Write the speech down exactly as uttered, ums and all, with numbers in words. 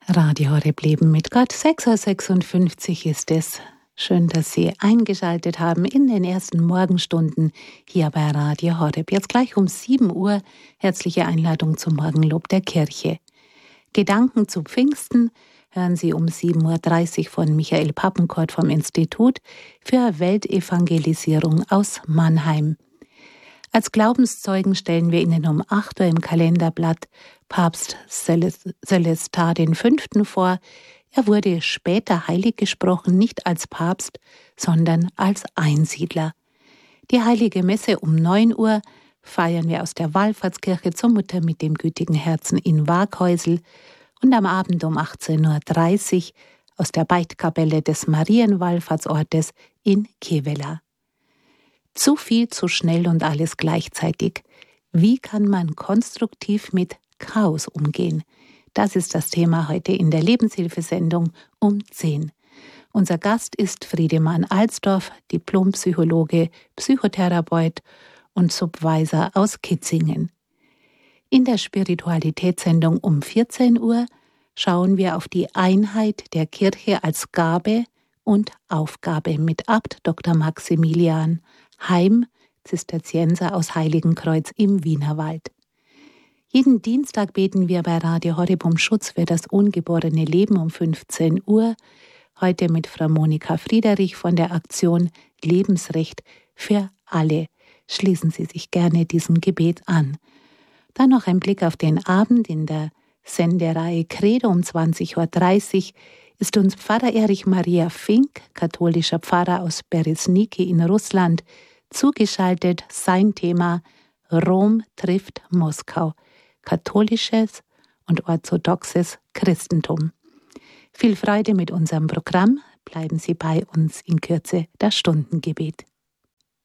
Radio Horeb Leben mit Gott, sechs Uhr sechsundfünfzig ist es. Schön, dass Sie eingeschaltet haben in den ersten Morgenstunden hier bei Radio Horeb. Jetzt gleich um sieben Uhr herzliche Einladung zum Morgenlob der Kirche. Gedanken zu Pfingsten hören Sie um sieben Uhr dreißig von Michael Pappenkort vom Institut für Weltevangelisierung aus Mannheim. Als Glaubenszeugen stellen wir Ihnen um acht Uhr im Kalenderblatt Papst Celestar den Fünften vor. Er wurde später heilig gesprochen, nicht als Papst, sondern als Einsiedler. Die Heilige Messe um neun Uhr feiern wir aus der Wallfahrtskirche zur Mutter mit dem gütigen Herzen in Waaghäusel und am Abend um achtzehn Uhr dreißig aus der Beichtkapelle des Marienwallfahrtsortes in Kevela. Zu viel, zu schnell und alles gleichzeitig. Wie kann man konstruktiv mit Chaos umgehen? Das ist das Thema heute in der Lebenshilfesendung um zehn. Unser Gast ist Friedemann Alsdorf, Diplompsychologe, Psychotherapeut und Subvisor aus Kitzingen. In der Spiritualitätssendung um vierzehn Uhr schauen wir auf die Einheit der Kirche als Gabe und Aufgabe mit Abt Doktor Maximilian Heim, Zisterzienser aus Heiligenkreuz im Wienerwald. Jeden Dienstag beten wir bei Radio Horeb um Schutz für das ungeborene Leben um fünfzehn Uhr. Heute mit Frau Monika Friederich von der Aktion Lebensrecht für alle. Schließen Sie sich gerne diesem Gebet an. Dann noch ein Blick auf den Abend in der Sendereihe Credo um zwanzig Uhr dreißig ist uns Pfarrer Erich Maria Fink, katholischer Pfarrer aus Beresniki in Russland, zugeschaltet. Sein Thema Rom trifft Moskau, katholisches und orthodoxes Christentum. Viel Freude mit unserem Programm. Bleiben Sie bei uns, in Kürze das Stundengebet.